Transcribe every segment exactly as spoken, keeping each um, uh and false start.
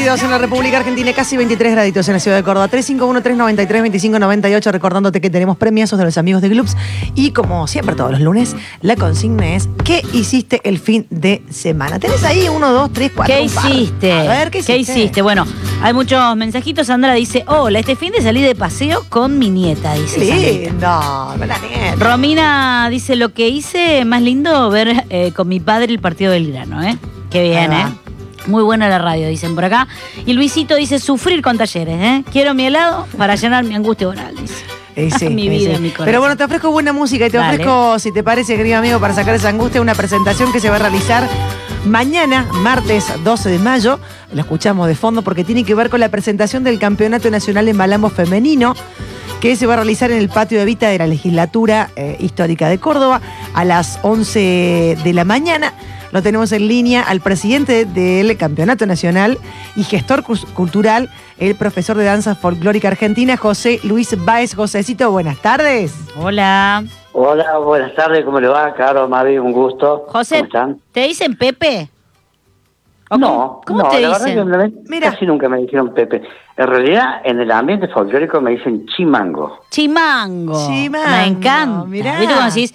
veintidós en la República Argentina, casi veintitrés graditos en la ciudad de Córdoba. tres cinco uno, tres nueve tres, dos cinco nueve ocho, recordándote que tenemos premiazos de los amigos de Gloops. Y como siempre todos los lunes, la consigna es ¿qué hiciste el fin de semana? ¿Tenés ahí uno, dos, tres, cuatro? ¿Qué hiciste? A ver, ¿qué hiciste? ¿Qué hiciste? Bueno, hay muchos mensajitos. Sandra dice, hola, este fin de salí de paseo con mi nieta, dice lindo, con la nieta. Romina dice, lo que hice más lindo ver eh, con mi padre el partido del Grano, ¿eh? Qué bien, ¿eh? Muy buena la radio, dicen por acá. Y Luisito dice, sufrir con Talleres, ¿eh? Quiero mi helado para llenar mi angustia oral, dice. Eh, sí, mi eh, vida, sí. mi corazón. Pero bueno, te ofrezco buena música y te Dale. ofrezco, si te parece, querido amigo, para sacar esa angustia, una presentación que se va a realizar mañana, martes doce de mayo. Lo escuchamos de fondo porque tiene que ver con la presentación del Campeonato Nacional de Malambo Femenino, que se va a realizar en el patio de Vita de la Legislatura eh, Histórica de Córdoba a las once de la mañana. Lo tenemos en línea al presidente del Campeonato Nacional y gestor cultural, el profesor de danza folclórica argentina, José Luis Báez. Josecito, buenas tardes. Hola. Hola, buenas tardes, ¿cómo le va? Caro, Mavi, un gusto. José, ¿Cómo están? ¿te dicen Pepe? ¿O No, cómo, cómo no, te la dicen? verdad que me- Mira. casi nunca me dijeron Pepe. En realidad, en el ambiente folclórico me dicen chimango. Chimango. Chimango, Me encanta. mirá. ¿Viste cómo decís?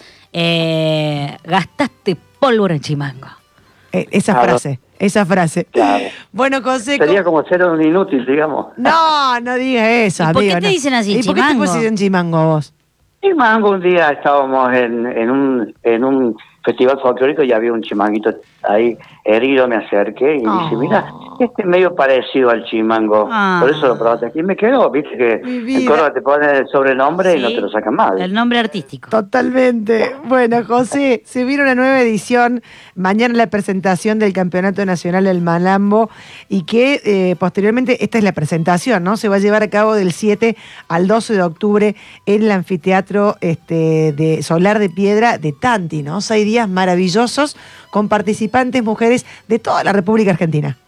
Eh, gastaste pólvora en chimango. Eh, esa Claro. frase, esa frase. Claro. Bueno, José. Sería ¿cómo- como ser un inútil, digamos. No, no digas eso, ¿Y amigo. por qué te no. dicen así, ¿Y por qué te chimango? pusieron chimango vos? Chimango, un día estábamos en, en un en un festival folclórico y había un chimanguito ahí herido, me acerqué y Oh. dije, mira, este es medio parecido al chimango. Ah. Por eso lo probaste aquí. Me quedó, viste que Mi vida. en Córdoba te ponen el sobrenombre y no Sí, te lo sacan mal. El nombre artístico. Totalmente. Bueno, José, se viene una nueva edición, mañana la presentación del Campeonato Nacional del Malambo y que eh, posteriormente, esta es la presentación, ¿no? Se va a llevar a cabo del siete al doce de octubre en el anfiteatro este, de Solar de Piedra de Tanti, ¿no? Seis días maravillosos con participantes mujeres de toda la República Argentina.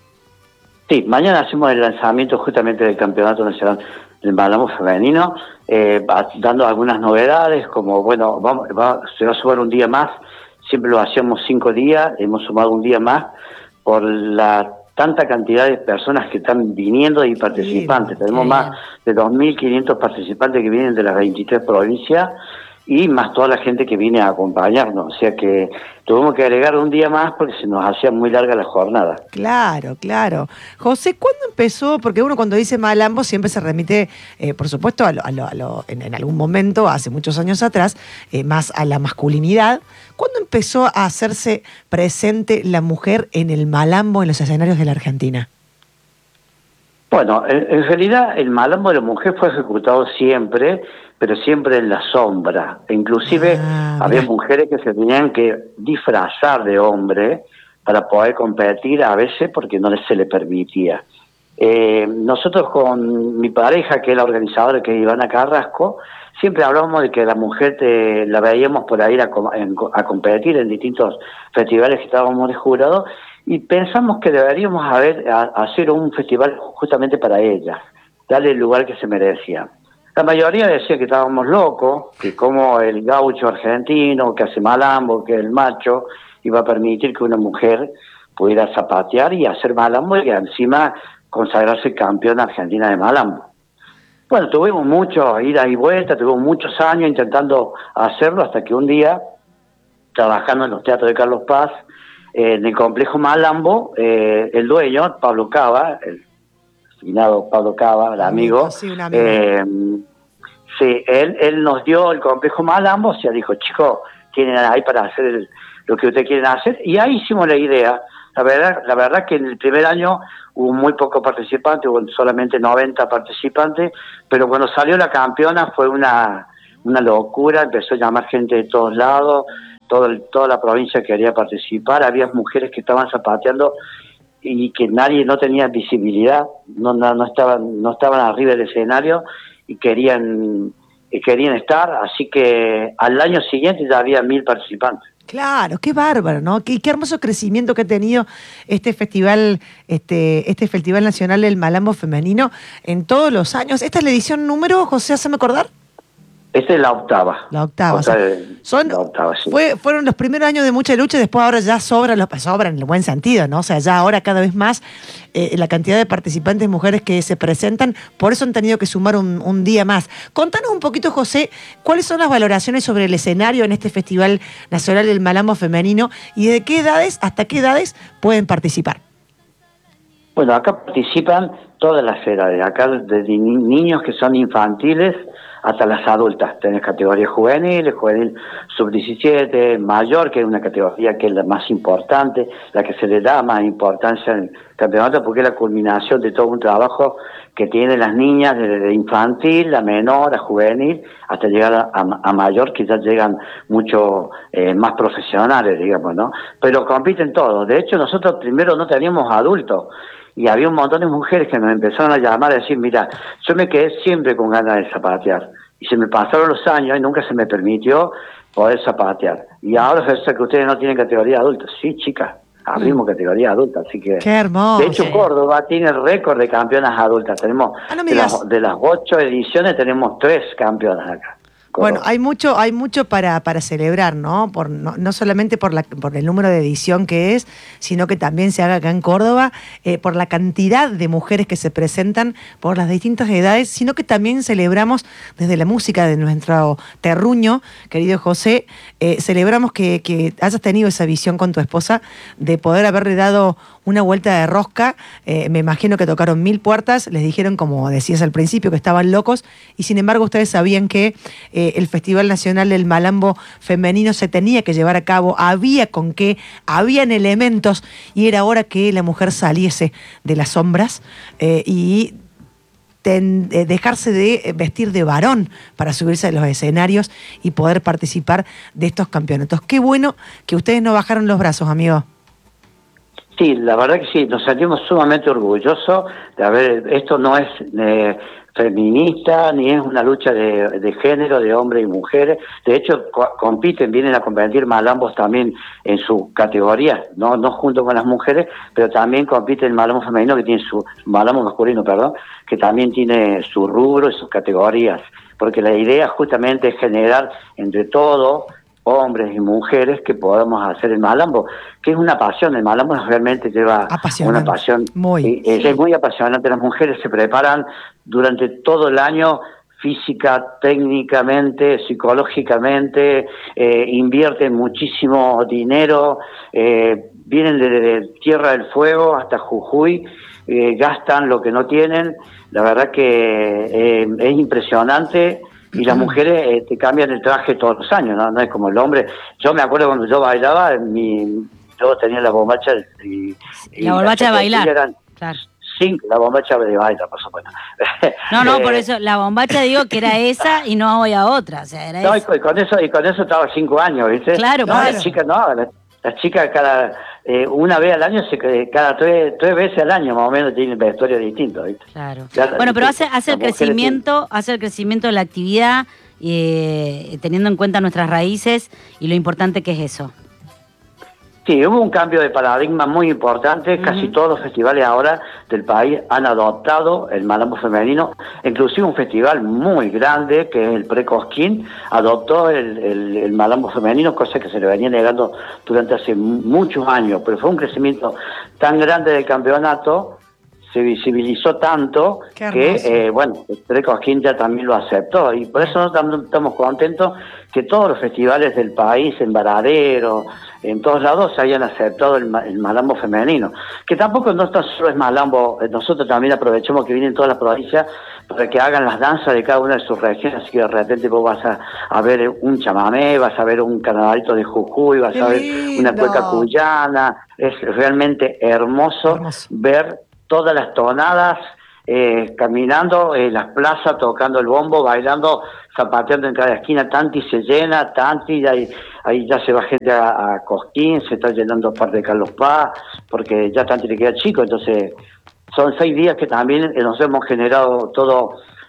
Sí, mañana hacemos el lanzamiento justamente del Campeonato Nacional del Malambo Femenino, eh, va- dando algunas novedades, como, bueno, vamos, va- se va a sumar un día más, siempre lo hacíamos cinco días, hemos sumado un día más por la tanta cantidad de personas que están viniendo y participantes. Bien, Tenemos qué más bien. de dos mil quinientos participantes que vienen de las veintitrés provincias y más toda la gente que viene a acompañarnos, o sea que tuvimos que agregar un día más porque se nos hacía muy larga la jornada. Claro, claro. José, ¿cuándo empezó? Porque uno cuando dice Malambo siempre se remite, eh, por supuesto, a lo, a lo, a lo- en, en algún momento, hace muchos años atrás, eh, más a la masculinidad. ¿Cuándo empezó a hacerse presente la mujer en el Malambo en los escenarios de la Argentina? Bueno, en, en realidad el malambo de la mujer fue ejecutado siempre, pero siempre en la sombra. E inclusive Ah, había mirá. mujeres que se tenían que disfrazar de hombre para poder competir a veces porque no les- se le permitía. Eh, nosotros con mi pareja, que es la organizadora, que es Ivana Carrasco, siempre hablábamos de que la mujer te, la veíamos por ahí a, com- en- a competir en distintos festivales que estábamos de jurado y pensamos que deberíamos haber, a- hacer un festival justamente para ellas, darle el lugar que se merecía. La mayoría decía que estábamos locos, que como el gaucho argentino que hace malambo, que el macho iba a permitir que una mujer pudiera zapatear y hacer malambo y encima consagrarse campeona argentina de malambo. Bueno, tuvimos mucho ida y vuelta, tuvimos muchos años intentando hacerlo hasta que un día, trabajando en los teatros de Carlos Paz, eh, en el complejo Malambo, eh, el dueño, Pablo Cava, el finado Pablo Cava, el amigo, Sí, un amigo. eh, sí, él, él nos dio el complejo Malambo, o sea, dijo, chicos, tienen ahí para hacer el- lo que ustedes quieren hacer, y ahí hicimos la idea. La verdad, la verdad que en el primer año hubo muy pocos participantes, hubo solamente noventa participantes, pero cuando salió la campeona fue una, una locura, empezó a llamar gente de todos lados, todo el- toda la provincia quería participar, había mujeres que estaban zapateando y que nadie no tenía visibilidad, no, no, no estaban, no estaban arriba del escenario y querían, y querían estar, así que al año siguiente ya había mil participantes. Claro, qué bárbaro, ¿no? Qué, qué hermoso crecimiento que ha tenido este festival, este, este Festival Nacional del Malambo Femenino en todos los años. ¿Esta es la edición número, José, haceme acordar? Esta es la octava. La octava. O sea, o sea, son, la octava, sí. fue, fueron los primeros años de mucha lucha y después ahora ya sobran, los, sobran en el buen sentido, ¿no? O sea, ya ahora cada vez más eh, la cantidad de participantes mujeres que se presentan, por eso han tenido que sumar un, un día más. Contanos un poquito, José, ¿cuáles son las valoraciones sobre el escenario en este Festival Nacional del Malambo Femenino y de qué edades hasta qué edades pueden participar? Bueno, acá participan todas las edades, acá desde ni niños que son infantiles hasta las adultas. Tenés categoría juvenil, juvenil sub diecisiete, mayor, que es una categoría que es la más importante, la que se le da más importancia en el campeonato, porque es la culminación de todo un trabajo que tienen las niñas desde infantil, la menor, a juvenil, hasta llegar a, a, a mayor, que ya llegan mucho eh, más profesionales, digamos, ¿no? Pero compiten todos. De hecho, nosotros primero no teníamos adultos, y había un montón de mujeres que nos empezaron a llamar a decir, mira, yo me quedé siempre con ganas de zapatear. Y se me pasaron los años y nunca se me permitió poder zapatear. Y ahora resulta que ustedes no tienen categoría adulta. Sí, chicas, abrimos mm. categoría adulta. Así que, qué hermoso. De hecho, Córdoba tiene el récord de campeonas adultas. Tenemos ah, no de, las, de las ocho ediciones, tenemos tres campeonas acá. Bueno, hay mucho, hay mucho para, para celebrar, ¿no? Por, no, no solamente por, la, por el número de edición que es, sino que también se haga acá en Córdoba, eh, por la cantidad de mujeres que se presentan, por las distintas edades, sino que también celebramos desde la música de nuestro terruño, querido José, eh, celebramos que, que hayas tenido esa visión con tu esposa de poder haberle dado una vuelta de rosca. Eh, me imagino que tocaron mil puertas, les dijeron, como decías al principio, que estaban locos, y sin embargo ustedes sabían que eh, el Festival Nacional del Malambo Femenino se tenía que llevar a cabo, había con qué, habían elementos, y era hora que la mujer saliese de las sombras eh, y ten, eh, dejarse de vestir de varón para subirse a los escenarios y poder participar de estos campeonatos. Qué bueno que ustedes no bajaron los brazos, amigo. Sí, la verdad que sí, nos sentimos sumamente orgullosos de haber, esto no es eh, feminista, ni es una lucha de, de género, de hombres y mujeres. De hecho, co compiten, vienen a competir malambos también en su categoría, no no junto con las mujeres, pero también compiten el malambo femenino, que tiene su, malambo masculino, perdón, que también tiene su rubro y sus categorías, porque la idea justamente es generar entre todos, hombres y mujeres, que podamos hacer el malambo, que es una pasión. El malambo realmente lleva una pasión. Muy. Es, sí. es muy apasionante. Las mujeres se preparan durante todo el año, física, técnicamente, psicológicamente, eh, invierten muchísimo dinero, eh, vienen desde de Tierra del Fuego hasta Jujuy, eh, gastan lo que no tienen. La verdad que eh, es impresionante. Y las mujeres eh, te cambian el traje todos los años, ¿no? No es como el hombre. Yo me acuerdo cuando yo bailaba, mi, yo tenía la bombacha y... y la bombacha de bailar, eran claro. Cinco, la bombacha de bailar, por supuesto. No, no, eh, por eso, la bombacha digo que era esa y no voy a otra, o sea, era no, esa. Y con eso, y con eso estaba cinco años, ¿viste? Claro, no, claro. Las chicas no, las, las chicas cada... Eh, una vez al año, se cada tres, tres veces al año más o menos tienen vestuarios distintos, ¿viste? Claro. Cada, bueno, pero hace, hace el crecimiento, tienen... hace el crecimiento de la actividad, eh, teniendo en cuenta nuestras raíces y lo importante que es eso. Sí, hubo un cambio de paradigma muy importante. Uh-huh. Casi todos los festivales ahora del país han adoptado el malambo femenino. Inclusive un festival muy grande, que es el Pre-Cosquín, adoptó el, el, el malambo femenino, cosa que se le venía negando durante hace muchos años. Pero fue un crecimiento tan grande del campeonato, se visibilizó tanto que, eh, bueno, el Pre-Cosquín ya también lo aceptó. Y por eso nosotros estamos contentos que todos los festivales del país, en Varadero, en todos lados, se hayan aceptado el, el malambo femenino. Que tampoco no está solo es malambo, nosotros también aprovechamos que vienen todas las provincias para que hagan las danzas de cada una de sus regiones, así que de repente vos vas a, a ver un chamamé, vas a ver un carnavalito de Jujuy, vas a ver una cueca cuyana. Es realmente hermoso, hermoso. ver todas las tonadas, eh, caminando en las plazas, tocando el bombo, bailando, zapateando en cada esquina. Tanti se llena, Tanti, ahí, ahí ya se va gente a, a Cosquín, se está llenando parte de Carlos Paz, porque ya Tanti le queda chico. Entonces son seis días que también nos hemos generado todo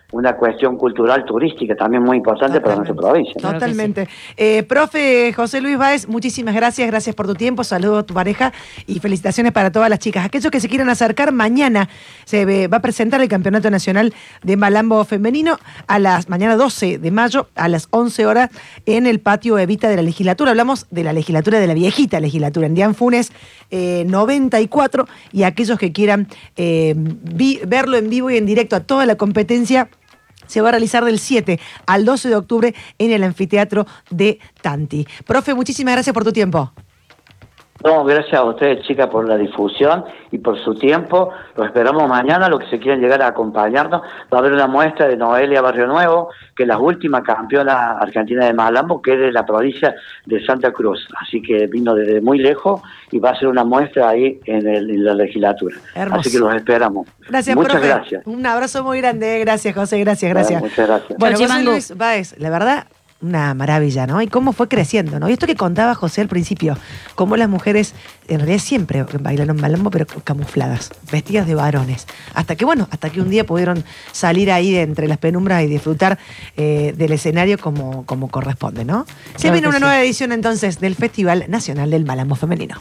una cuestión cultural, turística también muy importante para nuestra provincia. Totalmente. Sí. Eh, profe José Luis Báez, muchísimas gracias, gracias por tu tiempo, saludos a tu pareja y felicitaciones para todas las chicas. Aquellos que se quieran acercar, mañana se va a presentar el Campeonato Nacional de Malambo Femenino a las mañana doce de mayo a las once horas en el patio Evita de la legislatura. Hablamos de la legislatura, de la viejita legislatura, en Dian Funes eh, noventa y cuatro, y aquellos que quieran eh, vi, verlo en vivo y en directo a toda la competencia, se va a realizar del siete al doce de octubre en el anfiteatro de Tanti. Profe, muchísimas gracias por tu tiempo. No, gracias a ustedes, chicas, por la difusión y por su tiempo. Los esperamos mañana, los que se quieran llegar a acompañarnos. Va a haber una muestra de Noelia Barrio Nuevo, que es la última campeona argentina de Malambo, que es de la provincia de Santa Cruz. Así que vino desde muy lejos y va a ser una muestra ahí en, el, en la legislatura. Hermoso. Así que los esperamos. Gracias, Muchas profe. gracias. Un abrazo muy grande. Gracias, José. Gracias, gracias. Bueno, muchas gracias. Bueno, Chau, José Chimango. Luis Báez, la verdad, una maravilla, ¿no? Y cómo fue creciendo, ¿no? Y esto que contaba José al principio, cómo las mujeres en realidad siempre bailaron malambo, pero camufladas, vestidas de varones. Hasta que, bueno, hasta que un día pudieron salir ahí de entre las penumbras y disfrutar eh, del escenario como, como corresponde, ¿no? Se Claro viene que una sí. nueva edición entonces del Festival Nacional del Malambo Femenino.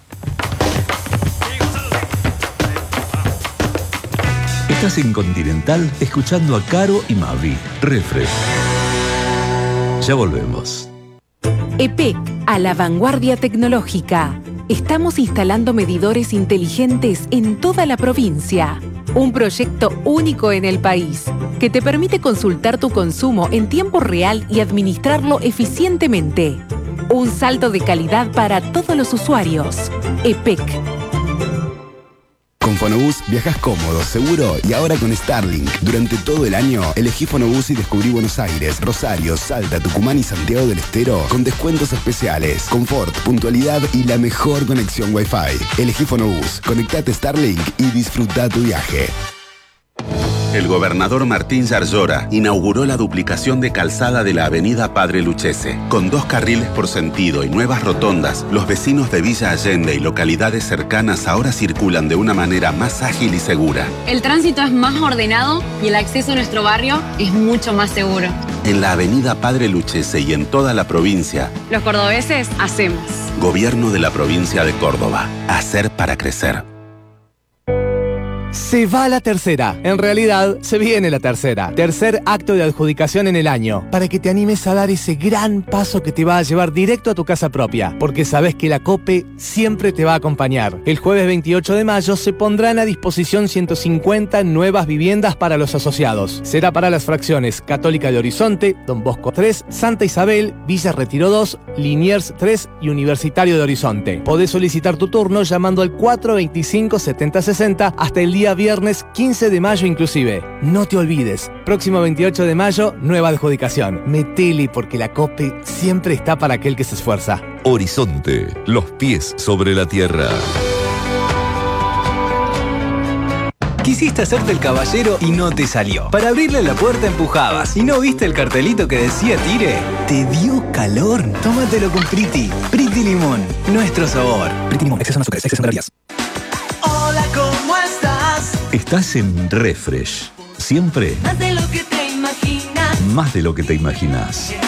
Estás en Continental escuchando a Caro y Mavi. Refresh. Ya volvemos. E P E C, a la vanguardia tecnológica. Estamos instalando medidores inteligentes en toda la provincia. Un proyecto único en el país, que te permite consultar tu consumo en tiempo real y administrarlo eficientemente. Un salto de calidad para todos los usuarios. E P E C. Con Fonobús viajas cómodo, seguro y ahora con Starlink. Durante todo el año, elegí Fonobús y descubrí Buenos Aires, Rosario, Salta, Tucumán y Santiago del Estero con descuentos especiales, confort, puntualidad y la mejor conexión Wi-Fi. Elegí Fonobús, conectate Starlink y disfruta tu viaje. El gobernador Martín Yarlora inauguró la duplicación de calzada de la avenida Padre Lucchese. Con dos carriles por sentido y nuevas rotondas, los vecinos de Villa Allende y localidades cercanas ahora circulan de una manera más ágil y segura. El tránsito es más ordenado y el acceso a nuestro barrio es mucho más seguro. En la avenida Padre Lucchese y en toda la provincia, Los cordobeses hacemos. Gobierno de la provincia de Córdoba. Hacer para crecer. Se va la tercera. En realidad, se viene la tercera. Tercer acto de adjudicación en el año. Para que te animes a dar ese gran paso que te va a llevar directo a tu casa propia. Porque sabes que la COPE siempre te va a acompañar. El jueves veintiocho de mayo se pondrán a disposición ciento cincuenta nuevas viviendas para los asociados. Será para las fracciones Católica de Horizonte, Don Bosco tres, Santa Isabel, Villa Retiro dos, Liniers tres y Universitario de Horizonte. Podés solicitar tu turno llamando al cuatro veinticinco setenta sesenta hasta el día viernes quince de mayo inclusive. No te olvides, próximo veintiocho de mayo, nueva adjudicación. Metele porque la COPE siempre está para aquel que se esfuerza. Horizonte, los pies sobre la tierra. Quisiste hacerte el caballero y no te salió. Para abrirle la puerta empujabas. ¿Y no viste el cartelito que decía tire? ¿Te dio calor? Tómatelo con Priti. Priti Limón. Nuestro sabor. Priti Limón. Exceso en azúcar. Exceso en calorías. Hola, ¿cómo estás? Estás en Refresh. Siempre Más de lo que te imaginas. más de lo que te imaginas.